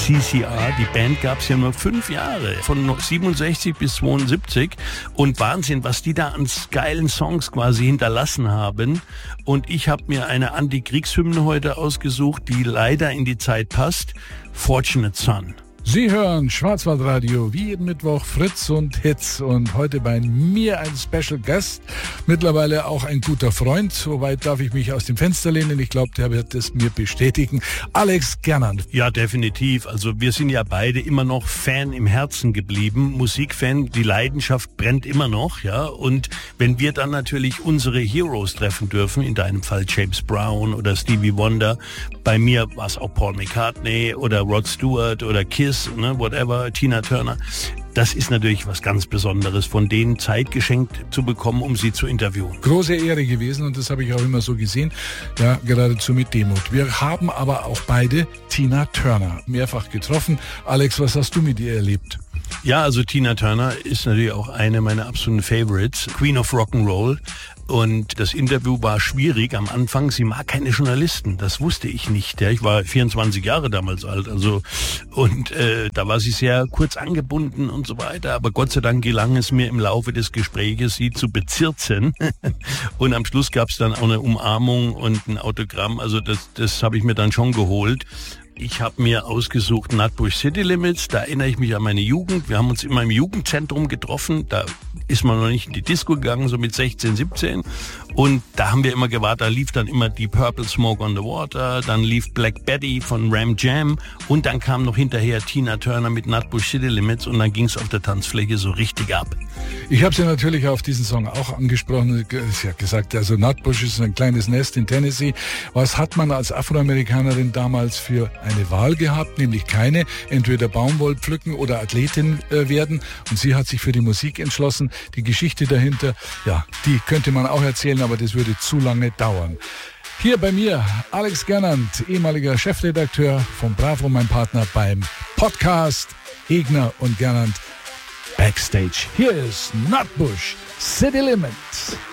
CCR. Die Band gab es ja nur 5 Jahre, von 67 bis 72. Und Wahnsinn, was die da an geilen Songs quasi hinterlassen haben. Und ich habe mir eine Antikriegshymne heute ausgesucht, die leider in die Zeit passt. Fortunate Son. Sie hören Schwarzwaldradio, wie jeden Mittwoch Fritz und Hits, und heute bei mir ein Special Guest, mittlerweile auch ein guter Freund, soweit darf ich mich aus dem Fenster lehnen, ich glaube, der wird es mir bestätigen, Alex Gernand. Ja, definitiv, also wir sind ja beide immer noch Fan im Herzen geblieben, Musikfan, die Leidenschaft brennt immer noch, ja, und wenn wir dann natürlich unsere Heroes treffen dürfen, in deinem Fall James Brown oder Stevie Wonder, bei mir war es auch Paul McCartney oder Rod Stewart oder Kiss, whatever, Tina Turner. Das ist natürlich was ganz Besonderes, von denen Zeit geschenkt zu bekommen, um sie zu interviewen. Große Ehre gewesen, und das habe ich auch immer so gesehen, ja, geradezu mit Demut. Wir haben aber auch beide Tina Turner mehrfach getroffen. Alex, was hast du mit ihr erlebt? Ja, also Tina Turner ist natürlich auch eine meiner absoluten Favorites, Queen of Rock'n'Roll. Und das Interview war schwierig am Anfang. Sie mag keine Journalisten, das wusste ich nicht. Ja, ich war 24 Jahre damals alt, und da war sie sehr kurz angebunden und so weiter. Aber Gott sei Dank gelang es mir im Laufe des Gespräches, sie zu bezirzen. Und am Schluss gab es dann auch eine Umarmung und ein Autogramm. Also das habe ich mir dann schon geholt. Ich habe mir ausgesucht Nutbush City Limits, da erinnere ich mich an meine Jugend. Wir haben uns immer im Jugendzentrum getroffen, da ist man noch nicht in die Disco gegangen, so mit 16, 17. Und da haben wir immer gewartet, da lief dann immer die Purple Smoke on the Water, dann lief Black Betty von Ram Jam und dann kam noch hinterher Tina Turner mit Nutbush City Limits und dann ging es auf der Tanzfläche so richtig ab. Ich habe sie natürlich auf diesen Song auch angesprochen. Sie hat gesagt, also Nutbush ist ein kleines Nest in Tennessee. Was hat man als Afroamerikanerin damals für eine Wahl gehabt? Nämlich keine. Entweder Baumwoll pflücken oder Athletin werden. Und sie hat sich für die Musik entschlossen. Die Geschichte dahinter, ja, die könnte man auch erzählen, aber das würde zu lange dauern. Hier bei mir Alex Gernand, ehemaliger Chefredakteur von Bravo, mein Partner beim Podcast Egner und Gernand Backstage. Hier ist Nutbush City Limits.